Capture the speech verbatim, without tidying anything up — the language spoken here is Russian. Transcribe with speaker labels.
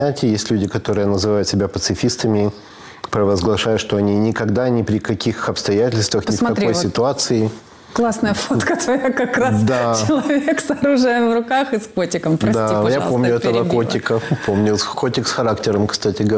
Speaker 1: Есть люди, которые называют себя пацифистами, провозглашают, что они никогда, ни при каких обстоятельствах,
Speaker 2: Посмотри,
Speaker 1: ни в какой
Speaker 2: вот
Speaker 1: ситуации...
Speaker 2: Классная фотка твоя, как раз
Speaker 1: да.
Speaker 2: человек с оружием в руках и с котиком. Прости,
Speaker 1: да,
Speaker 2: пожалуйста,
Speaker 1: я помню этого
Speaker 2: перебила.
Speaker 1: котика. Помню. Котик с характером, кстати говоря.